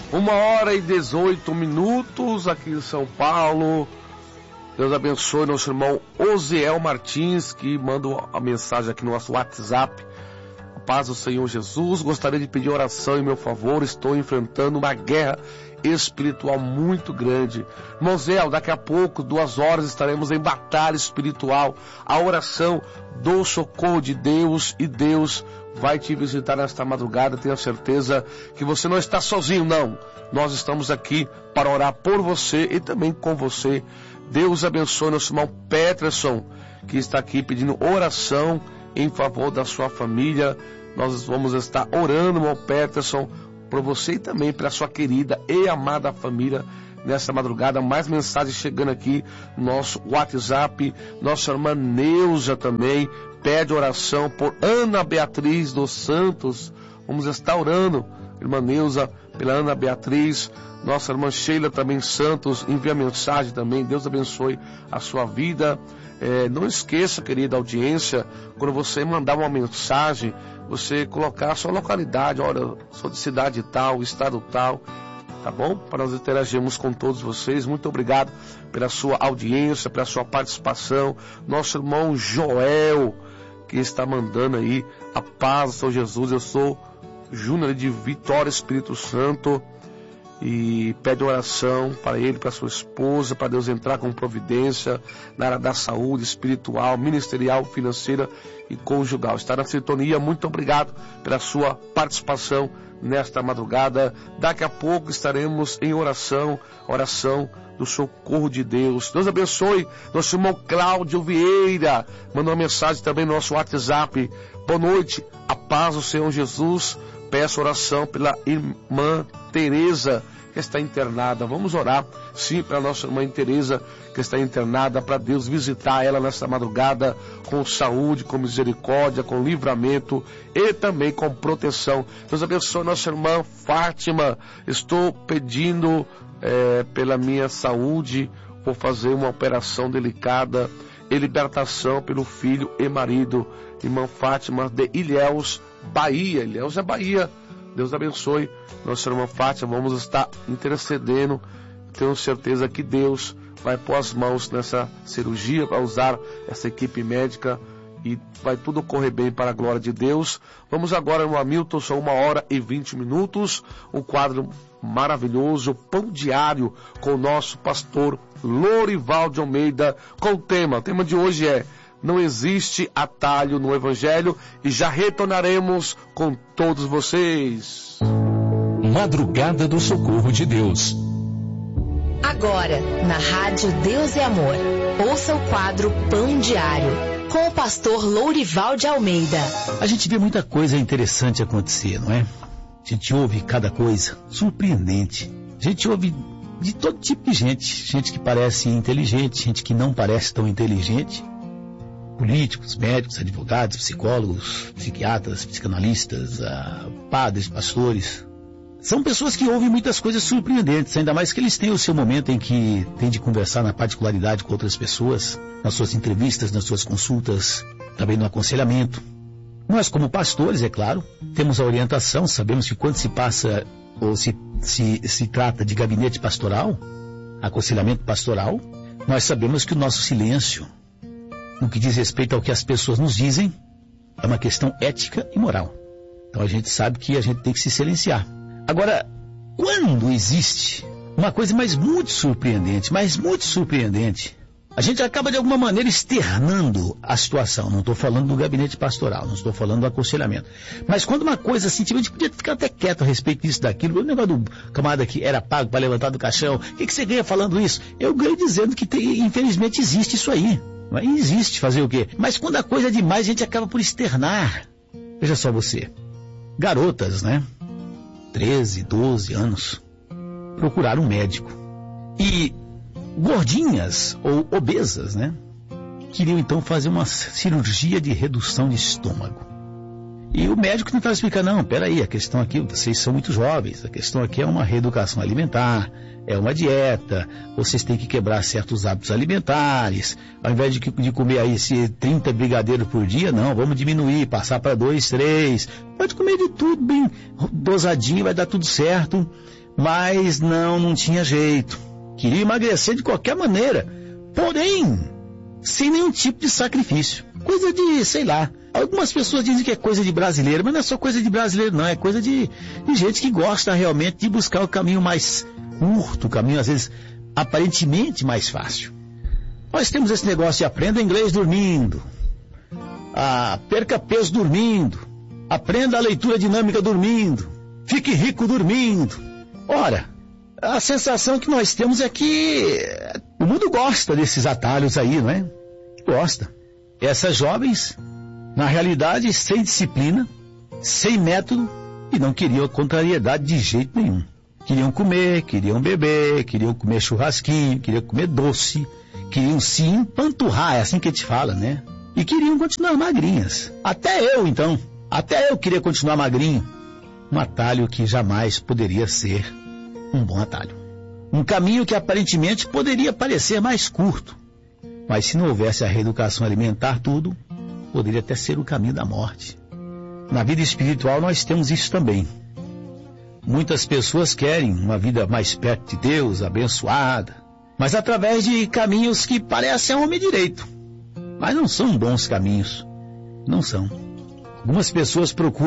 1h18 aqui em São Paulo. Deus abençoe nosso irmão Osiel Martins, que manda a mensagem aqui no nosso WhatsApp. A paz do Senhor Jesus. Gostaria de pedir oração em meu favor. Estou enfrentando uma guerra espiritual muito grande. Irmão Osiel, daqui a pouco, 2 horas, estaremos em batalha espiritual. A oração do socorro de Deus, e Deus vai te visitar nesta madrugada. Tenha certeza que você não está sozinho, não. Nós estamos aqui para orar por você e também com você. Deus abençoe nosso irmão Peterson, que está aqui pedindo oração em favor da sua família. Nós vamos estar orando, irmão Peterson, por você e também pela sua querida e amada família nessa madrugada. Mais mensagens chegando aqui no nosso WhatsApp. Nossa irmã Neuza também pede oração por Ana Beatriz dos Santos. Vamos estar orando, irmã Neuza, pela Ana Beatriz. Nossa irmã Sheila também Santos envia mensagem também. Deus abençoe a sua vida. Não esqueça, querida audiência, quando você mandar uma mensagem, você colocar a sua localidade. Olha, sou de cidade tal, estado tal, tá bom? Para nós interagirmos com todos vocês. Muito obrigado pela sua audiência, pela sua participação. Nosso irmão Joel, que está mandando aí a paz do Senhor Jesus. Eu sou Júnior de Vitória, Espírito Santo, e pede oração para ele, para sua esposa, para Deus entrar com providência na área da saúde espiritual, ministerial, financeira e conjugal. Está na sintonia. Muito obrigado pela sua participação nesta madrugada. Daqui a pouco estaremos em oração do socorro de Deus. Deus abençoe nosso irmão Cláudio Vieira, mandou uma mensagem também no nosso WhatsApp. Boa noite, a paz do Senhor Jesus. Peço oração pela irmã Tereza, que está internada. Vamos orar, sim, para a nossa irmã Tereza, que está internada, para Deus visitar ela nesta madrugada com saúde, com misericórdia, com livramento e também com proteção. Deus abençoe nossa irmã Fátima. Estou pedindo pela minha saúde, vou fazer uma operação delicada e libertação pelo filho e marido. Irmã Fátima de Ilhéus, Bahia. Ilhéus é Bahia. Deus abençoe nossa irmã Fátima. Vamos estar intercedendo. Tenho certeza que Deus vai pôr as mãos nessa cirurgia, vai usar essa equipe médica e vai tudo correr bem para a glória de Deus. Vamos agora no Hamilton, são 1h20. Um quadro maravilhoso, Pão Diário, com o nosso pastor Lorival de Almeida, com o tema de hoje é: não existe atalho no Evangelho, e já retornaremos com todos vocês. Madrugada do Socorro de Deus. Agora, na Rádio Deus e Amor, ouça o quadro Pão Diário, com o pastor Lorival de Almeida. A gente vê muita coisa interessante acontecer, não é? A gente ouve cada coisa surpreendente. A gente ouve de todo tipo de gente. Gente que parece inteligente, gente que não parece tão inteligente. Políticos, médicos, advogados, psicólogos, psiquiatras, psicanalistas, padres, pastores. São pessoas que ouvem muitas coisas surpreendentes, ainda mais que eles têm o seu momento em que têm de conversar na particularidade com outras pessoas, nas suas entrevistas, nas suas consultas, também no aconselhamento. Nós, como pastores, é claro, temos a orientação, sabemos que quando se passa ou se trata de gabinete pastoral, aconselhamento pastoral, nós sabemos que o nosso silêncio, no que diz respeito ao que as pessoas nos dizem, é uma questão ética e moral. Então a gente sabe que a gente tem que se silenciar. Agora, quando existe uma coisa muito surpreendente, a gente acaba de alguma maneira externando a situação. Não estou falando do gabinete pastoral, não estou falando do aconselhamento. Mas quando uma coisa assim, a gente podia ficar até quieto a respeito disso, daquilo. O negócio do camarada que era pago para levantar do caixão, o que você ganha falando isso? Eu ganho dizendo que infelizmente existe isso aí. Mas existe, fazer o quê? Mas quando a coisa é demais, a gente acaba por externar. Veja só você, garotas, né? 13, 12 anos, procuraram um médico. E gordinhas ou obesas, né? Queriam então fazer uma cirurgia de redução de estômago. E o médico tentava explicar: não, peraí, a questão aqui, vocês são muito jovens, a questão aqui é uma reeducação alimentar, é uma dieta, vocês têm que quebrar certos hábitos alimentares, ao invés de comer aí 30 brigadeiros por dia, não, vamos diminuir, passar para 2, 3, pode comer de tudo bem dosadinho, vai dar tudo certo. Mas não tinha jeito. Queria emagrecer de qualquer maneira, porém, sem nenhum tipo de sacrifício. Coisa de, sei lá, algumas pessoas dizem que é coisa de brasileiro, mas não é só coisa de brasileiro não, é coisa de gente que gosta realmente de buscar o caminho mais curto, o caminho às vezes aparentemente mais fácil. Nós temos esse negócio de aprenda inglês dormindo, perca peso dormindo, aprenda a leitura dinâmica dormindo, fique rico dormindo. Ora, a sensação que nós temos é que o mundo gosta desses atalhos aí, não é? Gosta. Essas jovens, na realidade, sem disciplina, sem método, e não queriam a contrariedade de jeito nenhum. Queriam comer, queriam beber, queriam comer churrasquinho, queriam comer doce, queriam se empanturrar, é assim que a gente fala, né? E queriam continuar magrinhas. Até eu queria continuar magrinho. Um atalho que jamais poderia ser um bom atalho. Um caminho que aparentemente poderia parecer mais curto, mas se não houvesse a reeducação alimentar, tudo poderia até ser o caminho da morte. Na vida espiritual nós temos isso também. Muitas pessoas querem uma vida mais perto de Deus, abençoada, mas através de caminhos que parecem a homem direito, mas não são bons caminhos. Não são. Algumas pessoas procuram